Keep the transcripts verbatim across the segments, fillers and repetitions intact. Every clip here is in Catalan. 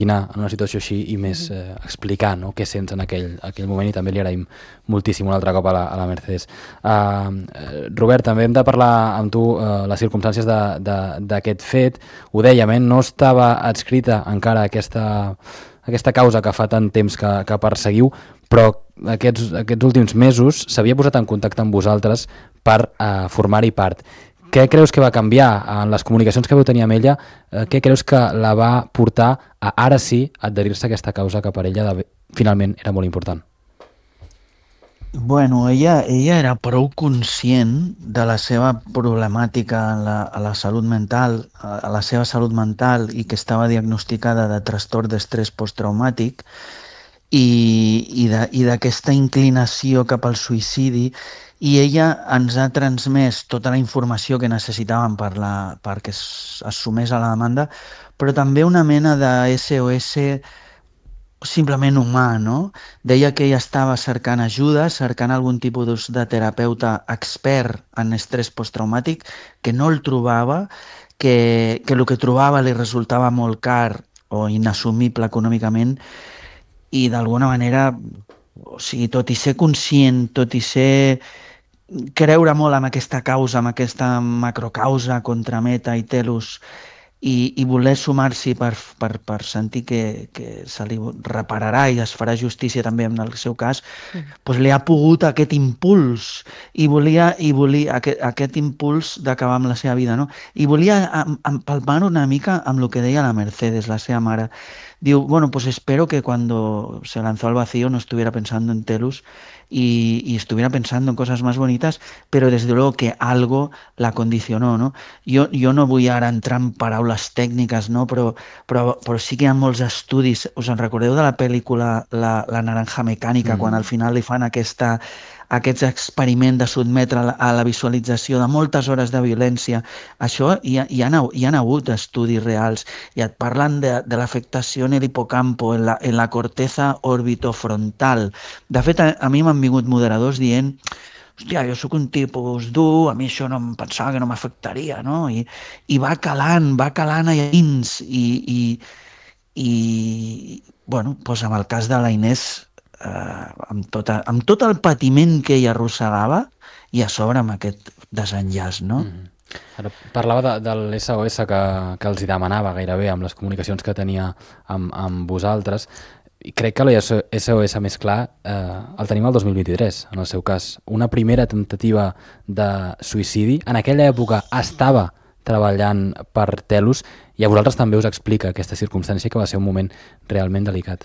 en una situació així i més eh, explicar, no?, què sents en aquell, aquell moment, i també li agraïm moltíssim un altre cop a la, a la Mercedes. Uh, Robert, també hem de parlar amb tu uh, les circumstàncies d'aquest fet. Ho dèiem, eh? No estava adscrita encara aquesta, aquesta causa que fa tant temps que, que perseguiu, però aquests, aquests últims mesos s'havia posat en contacte amb vosaltres per uh, formar-hi part. Què creus que va canviar en les comunicacions que vau tenir amb ella? Eh, què creus que la va portar a ara sí adherir-se a aquesta causa que per ella de, finalment era molt important? Bueno, ella, ella era prou conscient de la seva problemàtica a la, a la salut mental, a, a la seva salut mental, i que estava diagnosticada de trastorn d'estrès posttraumàtic i, i d'aquesta inclinació cap al suïcidi, i ella ens ha transmès tota la informació que necessitàvem per la, perquè es, es sumés a la demanda, però també una mena de S O S simplement humà, no? Deia que ella estava cercant ajuda, cercant algun tipus de terapeuta expert en estrès posttraumàtic, que no el trobava, que, que el que trobava li resultava molt car o inassumible econòmicament, i d'alguna manera, o sigui, tot i ser conscient, tot i ser creure molt en aquesta causa, en aquesta macrocausa contra Meta i Telus, i, i voler sumar-s'hi per, per, per sentir que, que se li repararà i es farà justícia també en el seu cas, mm. doncs li ha pogut aquest impuls, i volia, i volia aquest, aquest impuls d'acabar amb la seva vida, no? I volia empalmar una mica amb el que deia la Mercedes, la seva mare. Diu, bueno, pues espero que cuando se lanzó al vacío no estuviera pensando en Telus y, y estuviera pensando en cosas más bonitas, pero desde luego que algo la condicionó, no? Jo, jo no vull ara entrar en paraules tècniques, no? Però, però, però sí que hi ha molts estudis. Us en recordeu de la pel·lícula La, la naranja mecànica, mm. quan al final li fan aquesta, aquest experiment de sotmetre a la, a la visualització de moltes hores de violència? Això hi ha, hi ha, hi ha hagut estudis reals, i et parlen de, de l'afectació en l'hipocampo, en la, en la corteza orbitofrontal. De fet, a, a mi m'han vingut moderadors dient: hòstia, jo sóc un tipus dur, a mi això no em pensava que no m'afectaria, no? I, i va calant, va calant allà dins, i, i, i bueno, doncs amb el cas de la Inés, eh, amb, tota, amb tot el patiment que ella arrossegava, i a sobre amb aquest desenllaç, no? Mm. Ara parlava de, de l'S O S que, que els hi demanava gairebé amb les comunicacions que tenia amb, amb vosaltres, i crec que l'S O S més clar eh, el tenim el dos mil vint-i-tres, en el seu cas. Una primera temptativa de suïcidi. En aquella època estava treballant per Telus, i a vosaltres també us explica aquesta circumstància, que va ser un moment realment delicat.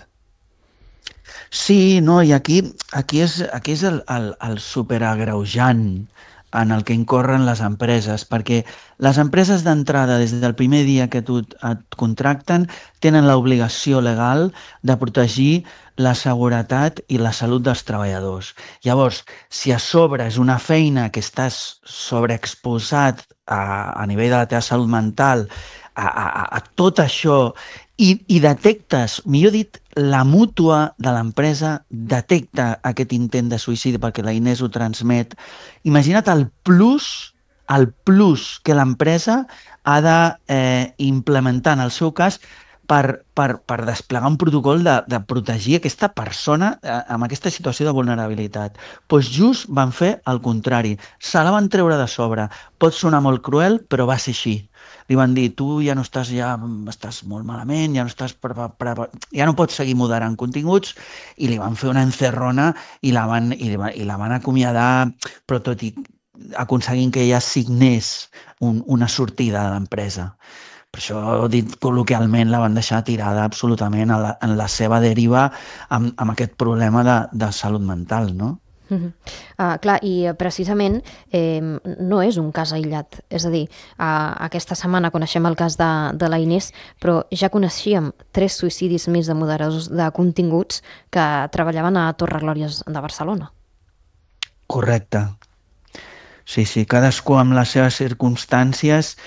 Sí, no, i aquí, aquí és, aquí és el, el, el superagreujant en el que incorren les empreses, perquè les empreses d'entrada, des del primer dia que tu et contracten, tenen l'obligació legal de protegir la seguretat i la salut dels treballadors. Llavors, si a sobre és una feina que estàs sobreexposat a, a nivell de la teva salut mental, a, a, a tot això, i, i detectes, millor dit, la mútua de l'empresa detecta aquest intent de suïcidi perquè la Inés ho transmet. Imagina't el plus, el plus que l'empresa ha de eh, implementar en el seu cas per, per, per desplegar un protocol de, de protegir aquesta persona eh, amb aquesta situació de vulnerabilitat. Doncs just van fer el contrari. Se la van treure de sobre. Pot sonar molt cruel, però va ser així. Li van dir, tu ja no estàs, ja estàs molt malament, ja no estàs per, per, per, ja no pots seguir moderant continguts, i li van fer una encerrona i la van, i, i la van acomiadar, però tot i aconseguint que ella signés un, una sortida de l'empresa. Per això, dit col·loquialment, la van deixar tirada absolutament a la, en la seva deriva amb, amb aquest problema de, de salut mental, no? Uh-huh. Uh, clar, i precisament eh, no és un cas aïllat, és a dir, uh, aquesta setmana coneixem el cas de, de la Inés, però ja coneixíem tres suïcidis més de moderadors de continguts que treballaven a Torre Glòries de Barcelona. Correcte. Sí, sí, cadascú amb les seves circumstàncies,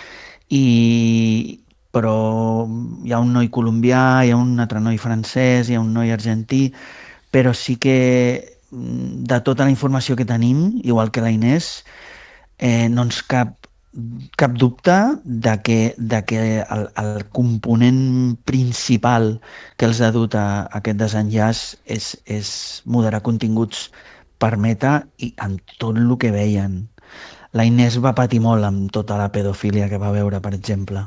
i però hi ha un noi colombià, hi ha un altre noi francès, hi ha un noi argentí, però sí que de tota la informació que tenim, igual que la Inés, eh, no ens cap cap dubte de que, de que el, el component principal que els ha dut a, a aquest desenllaç és, és moderar continguts per Meta i amb tot el que veien. La Inés va patir molt amb tota la pedofília que va veure, per exemple.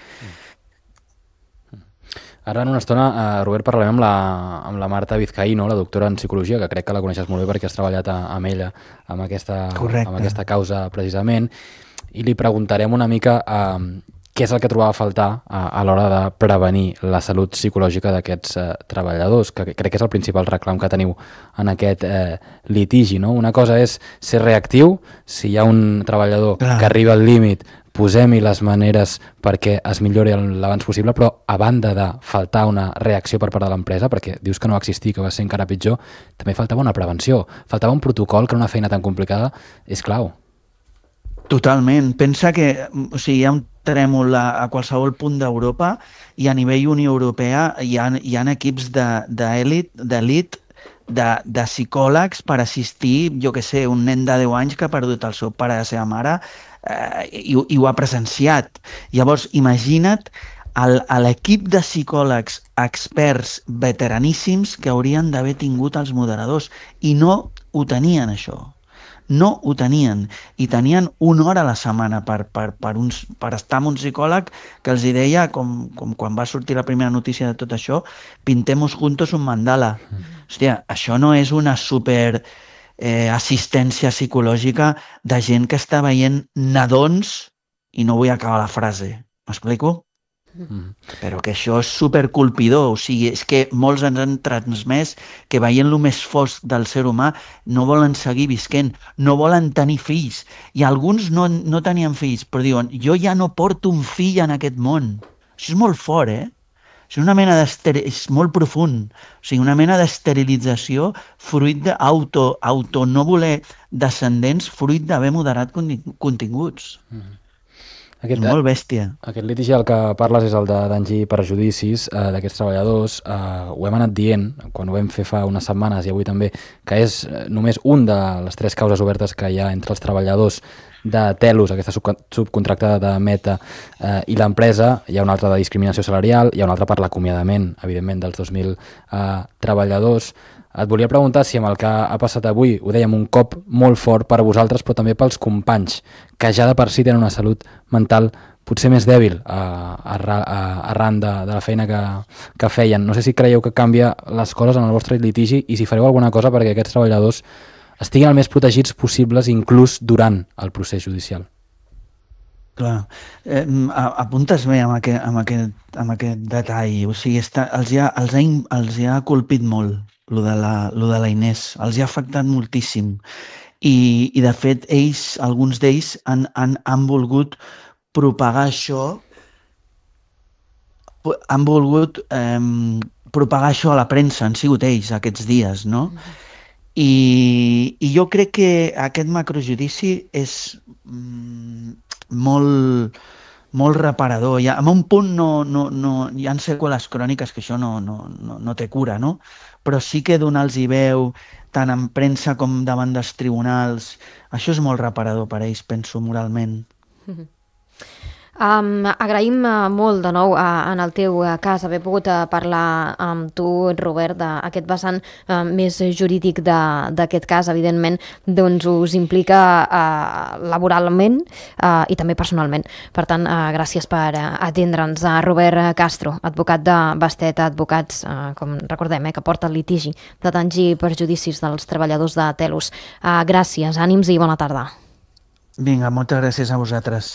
Ara en una estona, eh, Robert, parlarem amb la, amb la Marta Vizcaíno, la doctora en psicologia, que crec que la coneixes molt bé perquè has treballat a, amb ella amb aquesta, amb aquesta causa precisament, i li preguntarem una mica eh, què és el que trobava a faltar a, a l'hora de prevenir la salut psicològica d'aquests eh, treballadors, que crec que és el principal reclam que teniu en aquest eh, litigi, no? Una cosa és ser reactiu, si hi ha un treballador Clar. que arriba al límit, posem-hi les maneres perquè es millori l'abans possible, però a banda de faltar una reacció per part de l'empresa, perquè dius que no va existir, que va ser encara pitjor, també faltava una prevenció, faltava un protocol que una feina tan complicada és clau. Totalment. Pensa que o sigui, hi ha un trèmol a, a qualsevol punt d'Europa i a nivell Unió Europea hi ha, hi ha equips d'elit, d'elit, de, de psicòlegs per assistir, jo que sé, un nen de deu anys que ha perdut el seu pare i la seva mare eh, i, i ho ha presenciat. Llavors, imagina't l'equip de psicòlegs experts veteraníssims que haurien d'haver tingut els moderadors i no ho tenien, això. No ho tenien i tenien una hora a la setmana per, per, per, uns, per estar amb un psicòleg que els deia, com, com quan va sortir la primera notícia de tot això, pintemos juntos un mandala. Mm. Hòstia, això no és una super eh, assistència psicològica de gent que està veient nadons i no vull acabar la frase. M'explico? Mm. Però que això és supercolpidor, o sigui, és que molts ens han transmès que veient lo més fosc del ser humà no volen seguir visquent, no volen tenir fills, i alguns no, no tenien fills, però diuen, jo ja no porto un fill en aquest món. Això és molt fort, eh? És una mena d'esterilització, és molt profund, o sigui, una mena d'esterilització fruit d'auto, auto no voler descendents, fruit d'haver moderat continguts. Mm. Aquest, és molt bèstia. Aquest litigi del que parles és el de danys i perjudicis eh, d'aquests treballadors. Eh, ho hem anat dient, quan ho vam fer fa unes setmanes i avui també, que és només un de les tres causes obertes que hi ha entre els treballadors de Telus, aquesta subcontractada de Meta, eh, i l'empresa. Hi ha una altra de discriminació salarial, hi ha una altra per l'acomiadament, evidentment, dels dos mil eh, treballadors. Et volia preguntar si amb el que ha passat avui, ho dèiem, un cop molt fort per a vosaltres, però també pels companys, que ja de per si tenen una salut mental potser més dèbil a, a, a, arran de, de la feina que, que feien. No sé si creieu que canvia les coses en el vostre litigi i si fareu alguna cosa perquè aquests treballadors estiguin el més protegits possibles, inclús durant el procés judicial. Clar, eh, apuntes bé amb aquest, amb aquest, amb aquest detall, o sigui, està, els, ha, els, ha, els ha colpit molt lo de la, lo de la Inés, els ha afectat moltíssim i, i de fet ells, alguns d'ells han, han, han volgut propagar això, han volgut eh, propagar això a la premsa, han sigut ells aquests dies, no? Mm-hmm. I, i jo crec que aquest macrojudici és mm, molt, molt reparador. Ja, en un punt no, no, no, hi ha seqüeles cròniques que això no, no, no, no té cura, no? Però sí que donar-los veu tant en premsa com davant dels tribunals, això és molt reparador per a ells, penso, moralment. Mm-hmm. Um, agraïm uh, molt de nou uh, en el teu uh, cas haver pogut uh, parlar amb tu, Robert, d'aquest vessant uh, més jurídic d'aquest cas. Evidentment, doncs us implica uh, laboralment uh, i també personalment. Per tant, uh, gràcies per uh, atendre'ns. Uh, Robert Castro, advocat de Bastet Advocats, uh, com recordem, eh, que porta el litigi de danys i perjudicis dels treballadors de Telus. Uh, gràcies, ànims i bona tarda. Vinga, moltes gràcies a vosaltres.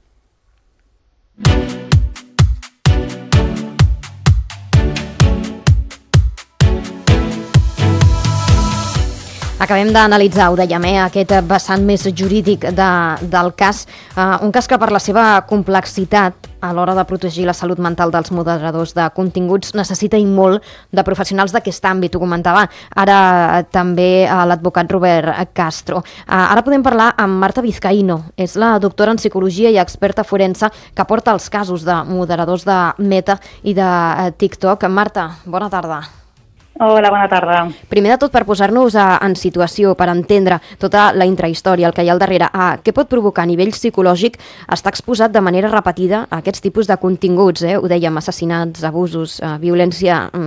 Acabem d'analitzar, ho dèiem, eh, aquest vessant més jurídic de, del cas, uh, un cas que per la seva complexitat a l'hora de protegir la salut mental dels moderadors de continguts necessita i molt de professionals d'aquest àmbit, ho comentava ara eh, també uh, l'advocat Robert Castro. Uh, ara podem parlar amb Marta Vizcaíno, és la doctora en psicologia i experta forense que porta els casos de moderadors de Meta i de uh, TikTok. Marta, bona tarda. Hola, bona tarda. Primer de tot, per posar-nos en situació, per entendre tota la intrahistòria, el que hi ha al darrere, ah, què pot provocar a nivell psicològic estar exposat de manera repetida a aquests tipus de continguts, eh? Ho dèiem, assassinats, abusos, eh, violència